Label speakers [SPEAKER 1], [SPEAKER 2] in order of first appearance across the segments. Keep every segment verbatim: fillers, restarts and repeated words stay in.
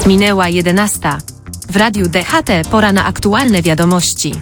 [SPEAKER 1] Minęła jedenasta. W radiu D H T pora na aktualne wiadomości.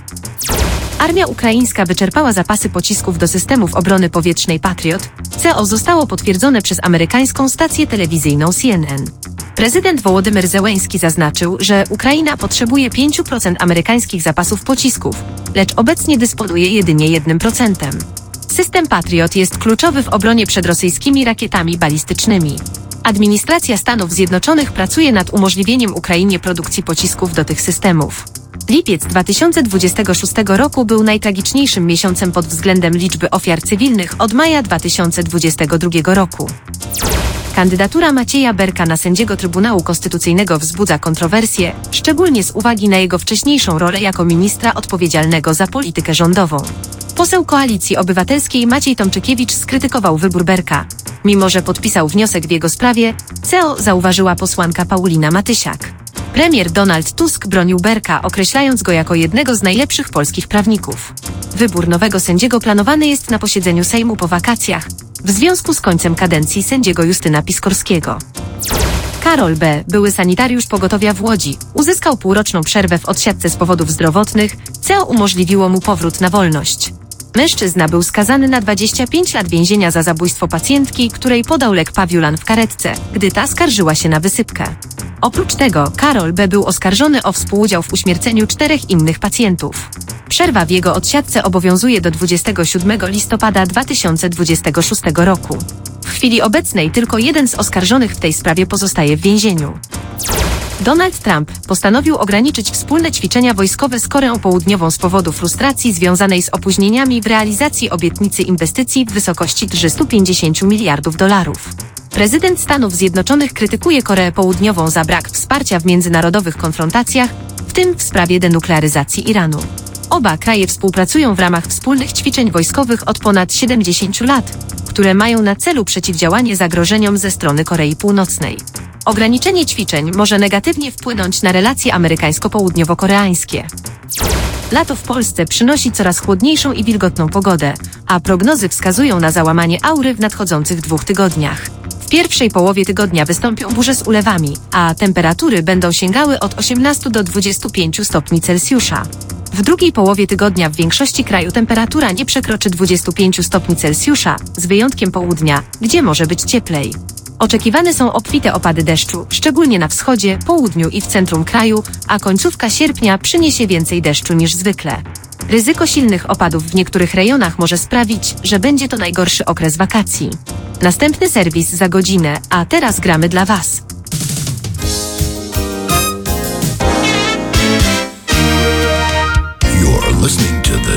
[SPEAKER 1] Armia ukraińska wyczerpała zapasy pocisków do systemów obrony powietrznej Patriot. C O zostało potwierdzone przez amerykańską stację telewizyjną C N N. Prezydent Wołodymyr Zełenski zaznaczył, że Ukraina potrzebuje pięć procent amerykańskich zapasów pocisków, lecz obecnie dysponuje jedynie jednym procent. System Patriot jest kluczowy w obronie przed rosyjskimi rakietami balistycznymi. Administracja Stanów Zjednoczonych pracuje nad umożliwieniem Ukrainie produkcji pocisków do tych systemów. Lipiec dwa tysiące dwudziestego szóstego roku był najtragiczniejszym miesiącem pod względem liczby ofiar cywilnych od maja dwa tysiące dwudziestego drugiego roku. Kandydatura Macieja Berka na sędziego Trybunału Konstytucyjnego wzbudza kontrowersje, szczególnie z uwagi na jego wcześniejszą rolę jako ministra odpowiedzialnego za politykę rządową. Poseł Koalicji Obywatelskiej Maciej Tomczykiewicz skrytykował wybór Berka. Mimo że podpisał wniosek w jego sprawie, C O zauważyła posłanka Paulina Matysiak. Premier Donald Tusk bronił Berka, określając go jako jednego z najlepszych polskich prawników. Wybór nowego sędziego planowany jest na posiedzeniu Sejmu po wakacjach, w związku z końcem kadencji sędziego Justyna Piskorskiego. Karol B., były sanitariusz pogotowia w Łodzi, uzyskał półroczną przerwę w odsiadce z powodów zdrowotnych. C O umożliwiło mu powrót na wolność. Mężczyzna był skazany na dwadzieścia pięć lat więzienia za zabójstwo pacjentki, której podał lek Pawiulan w karetce, gdy ta skarżyła się na wysypkę. Oprócz tego Karol B. był oskarżony o współudział w uśmierceniu czterech innych pacjentów. Przerwa w jego odsiadce obowiązuje do dwudziestego siódmego listopada dwa tysiące dwudziestego szóstego roku. W chwili obecnej tylko jeden z oskarżonych w tej sprawie pozostaje w więzieniu. Donald Trump postanowił ograniczyć wspólne ćwiczenia wojskowe z Koreą Południową z powodu frustracji związanej z opóźnieniami w realizacji obietnicy inwestycji w wysokości trzystu pięćdziesięciu miliardów dolarów. Prezydent Stanów Zjednoczonych krytykuje Koreę Południową za brak wsparcia w międzynarodowych konfrontacjach, w tym w sprawie denuklearyzacji Iranu. Oba kraje współpracują w ramach wspólnych ćwiczeń wojskowych od ponad siedemdziesięciu lat, które mają na celu przeciwdziałanie zagrożeniom ze strony Korei Północnej. Ograniczenie ćwiczeń może negatywnie wpłynąć na relacje amerykańsko-południowo-koreańskie. Lato w Polsce przynosi coraz chłodniejszą i wilgotną pogodę, a prognozy wskazują na załamanie aury w nadchodzących dwóch tygodniach. W pierwszej połowie tygodnia wystąpią burze z ulewami, a temperatury będą sięgały od osiemnastu do dwudziestu pięciu stopni Celsjusza. W drugiej połowie tygodnia w większości kraju temperatura nie przekroczy dwudziestu pięciu stopni Celsjusza, z wyjątkiem południa, gdzie może być cieplej. Oczekiwane są obfite opady deszczu, szczególnie na wschodzie, południu i w centrum kraju, a końcówka sierpnia przyniesie więcej deszczu niż zwykle. Ryzyko silnych opadów w niektórych rejonach może sprawić, że będzie to najgorszy okres wakacji. Następny serwis za godzinę, a teraz gramy dla Was.
[SPEAKER 2] You're listening to the